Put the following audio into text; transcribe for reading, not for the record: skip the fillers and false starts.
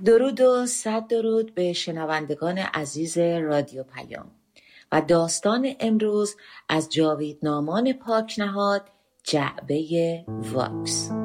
درود و صد درود به شنوندگان عزیز رادیو پیام و داستان امروز از جاویدنامان پاک نهاد، جعبه واکس.